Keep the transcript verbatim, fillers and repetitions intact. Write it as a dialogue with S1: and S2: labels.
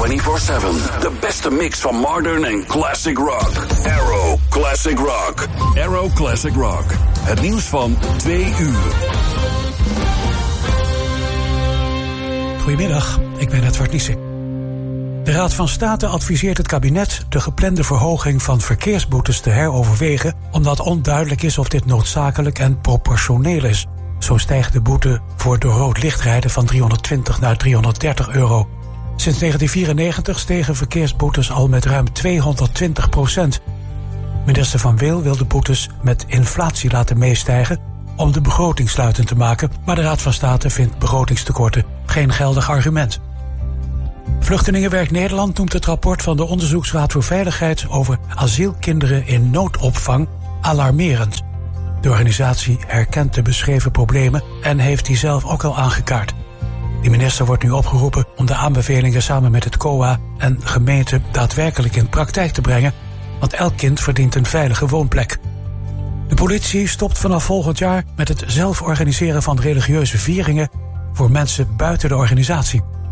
S1: vierentwintig zeven. De beste mix van modern en classic rock. Arrow Classic Rock. Arrow Classic Rock. Het nieuws van twee uur.
S2: Goedemiddag, ik ben Edward Niesing. De Raad van State adviseert het kabinet de geplande verhoging van verkeersboetes te heroverwegen, omdat onduidelijk is of dit noodzakelijk en proportioneel is. Zo stijgt de boete voor door rood licht rijden van driehonderdtwintig naar driehonderddertig euro. Sinds negentien vierennegentig stegen verkeersboetes al met ruim tweehonderdtwintig procent. Minister Van Wil wil de boetes met inflatie laten meestijgen om de begroting sluitend te maken, maar de Raad van State vindt begrotingstekorten geen geldig argument. Vluchtelingenwerk Nederland noemt het rapport van de Onderzoeksraad voor Veiligheid over asielkinderen in noodopvang alarmerend. De organisatie herkent de beschreven problemen en heeft die zelf ook al aangekaart. De minister wordt nu opgeroepen om de aanbevelingen samen met het C O A en gemeenten daadwerkelijk in praktijk te brengen, want elk kind verdient een veilige woonplek. De politie stopt vanaf volgend jaar met het zelf organiseren van religieuze vieringen voor mensen buiten de organisatie.